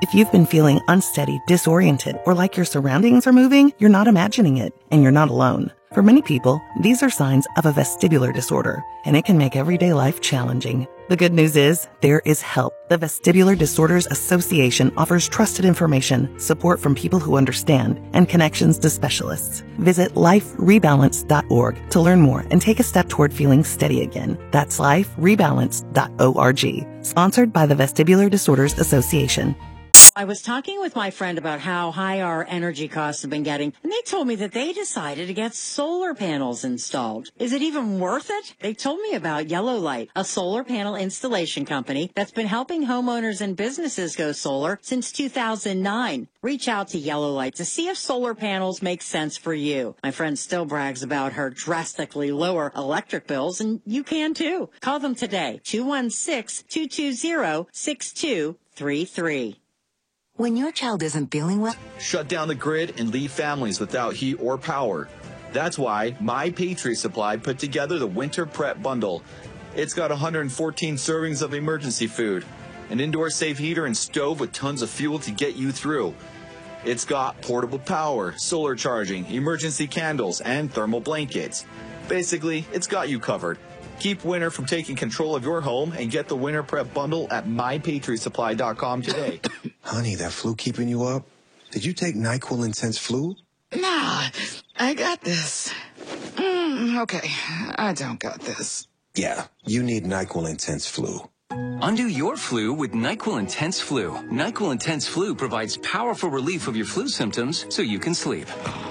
If you've been feeling unsteady, disoriented, or like your surroundings are moving, you're not imagining it, and you're not alone. For many people, these are signs of a vestibular disorder, and it can make everyday life challenging. The good news is, there is help. The Vestibular Disorders Association offers trusted information, support from people who understand, and connections to specialists. Visit liferebalance.org to learn more and take a step toward feeling steady again. That's liferebalance.org. Sponsored by the Vestibular Disorders Association. I was talking with my friend about how high our energy costs have been getting, and they told me that they decided to get solar panels installed. Is it even worth it? They told me about Yellow Light, a solar panel installation company that's been helping homeowners and businesses go solar since 2009. Reach out to Yellow Light to see if solar panels make sense for you. My friend still brags about her drastically lower electric bills, and you can too. Call them today, 216-220-6233. When your child isn't feeling well, shut down the grid and leave families without heat or power. That's why My Patriot Supply put together the Winter Prep Bundle. It's got 114 servings of emergency food, an indoor safe heater and stove with tons of fuel to get you through. It's got portable power, solar charging, emergency candles, and thermal blankets. Basically, it's got you covered. Keep winter from taking control of your home and get the Winter Prep Bundle at MyPatriotSupply.com today. Honey, that flu keeping you up? Did you take NyQuil Intense Flu? Nah, I got this. Okay, I don't got this. Yeah, you need NyQuil Intense Flu. Undo your flu with NyQuil Intense Flu. NyQuil Intense Flu provides powerful relief of your flu symptoms so you can sleep.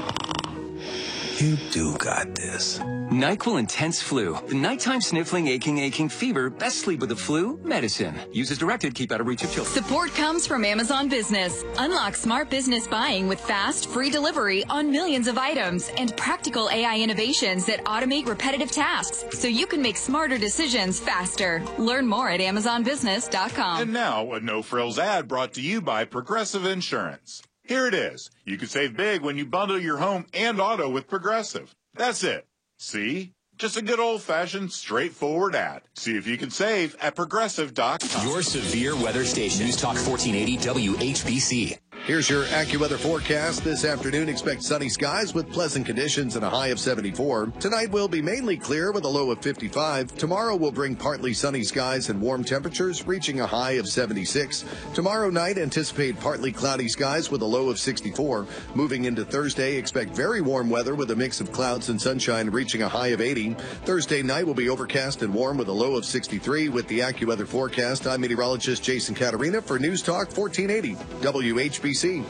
You do got this. NyQuil Intense Flu. The nighttime sniffling, aching fever. Best sleep with the flu medicine. Use as directed. Keep out of reach of children. Support comes from Amazon Business. Unlock smart business buying with fast, free delivery on millions of items and practical AI innovations that automate repetitive tasks so you can make smarter decisions faster. Learn more at AmazonBusiness.com. And now, a no-frills ad brought to you by Progressive Insurance. Here it is. You can save big when you bundle your home and auto with Progressive. That's it. See? Just a good old-fashioned, straightforward ad. See if you can save at Progressive.com. Your severe weather station. News Talk 1480 WHBC. Here's your AccuWeather forecast. This afternoon, expect sunny skies with pleasant conditions and a high of 74. Tonight will be mainly clear with a low of 55. Tomorrow will bring partly sunny skies and warm temperatures, reaching a high of 76. Tomorrow night, anticipate partly cloudy skies with a low of 64. Moving into Thursday, expect very warm weather with a mix of clouds and sunshine, reaching a high of 80. Thursday night will be overcast and warm with a low of 63. With the AccuWeather forecast, I'm meteorologist Jason Caterina for News Talk 1480 WHBC. Be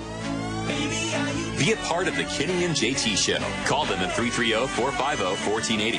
a part of the Kenny and JT Show. Call them at 330-450-1480.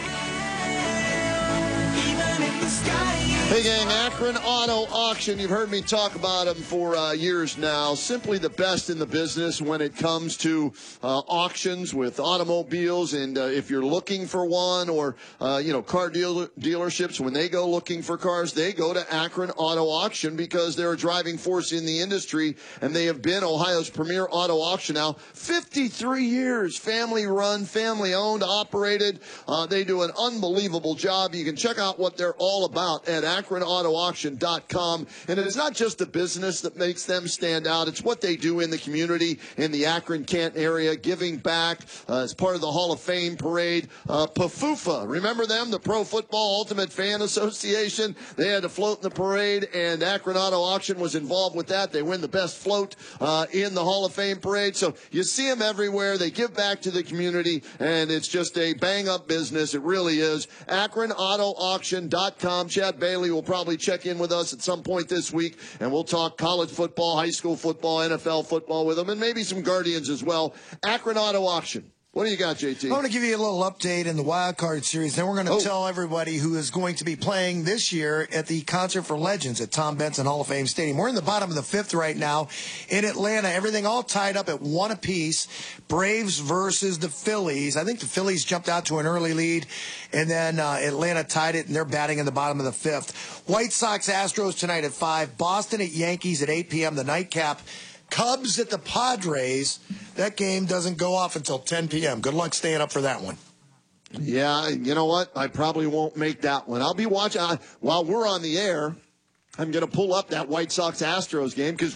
Hey gang, Akron Auto Auction. You've heard me talk about them for years now. Simply the best in the business when it comes to auctions with automobiles. And if you're looking for one or, car dealerships, when they go looking for cars, they go to Akron Auto Auction because they're a driving force in the industry. And they have been Ohio's premier auto auction now. 53 years, family run, family owned, operated. They do an unbelievable job. You can check out what they're all about at AkronAutoAuction.com. And it is not just the business that makes them stand out. It's what they do in the community in the Akron-Canton area, giving back as part of the Hall of Fame parade. PFUFA, remember them? The Pro Football Ultimate Fan Association. They had to float in the parade, and Akron Auto Auction was involved with that. They win the best float in the Hall of Fame parade. So you see them everywhere. They give back to the community, and it's just a bang-up business. It really is. AkronAutoAuction.com. Chad Bailey will probably check in with us at some point this week, and we'll talk college football, high school football, NFL football with them, and maybe some Guardians as well. Akron Auto Auction. What do you got, JT? I want to give you a little update in the Wild Card Series. Then we're going to tell everybody who is going to be playing this year at the Concert for Legends at Tom Benson Hall of Fame Stadium. We're in the bottom of the fifth right now in Atlanta. Everything all tied up at one apiece. Braves versus the Phillies. I think the Phillies jumped out to an early lead, and then Atlanta tied it, and they're batting in the bottom of the fifth. White Sox, Astros tonight at 5. Boston at Yankees at 8 p.m., the nightcap. Cubs at the Padres. That game doesn't go off until 10 p.m. Good luck staying up for that one. Yeah, you know what? I probably won't make that one. I'll be watching. While we're on the air, I'm going to pull up that White Sox-Astros game because